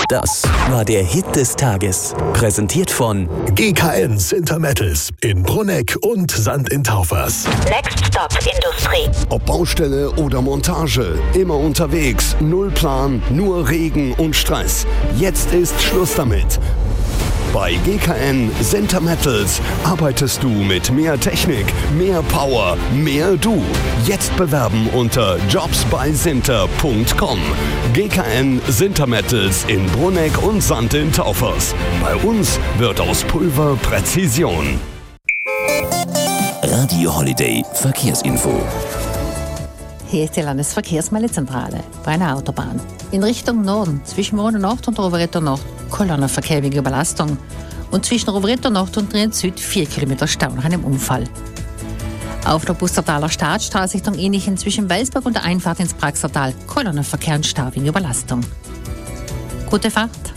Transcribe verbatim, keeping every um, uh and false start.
Das war der Hit des Tages. Präsentiert von G K N Sintermettels in Brunegg und Sand in Taufers. Next Stop Industrie. Ob Baustelle oder Montage, immer unterwegs, null Plan, nur Regen und Stress. Jetzt ist Schluss damit. Bei G K N Sintermettels arbeitest du mit mehr Technik, mehr Power, mehr du. Jetzt bewerben unter jobs bei sinter punkt com. G K N Sintermettels in Brunegg und Sand in Taufers. Bei uns wird aus Pulver Präzision. Radio Holiday Verkehrsinfo. Hier ist die Landesverkehrsmeldezentrale bei einer Autobahn. In Richtung Norden, zwischen Mona Nord und Rovereto Nord, Kolonnenverkehr wegen Überlastung. Und zwischen Rovereto Nord und Trient Süd vier Kilometer Stau nach einem Unfall. Auf der Bustertaler Staatsstraße Richtung Ähnlichen zwischen Welsberg und der Einfahrt ins Praxertal, Kolonnenverkehr und Stau wegen Überlastung. Gute Fahrt!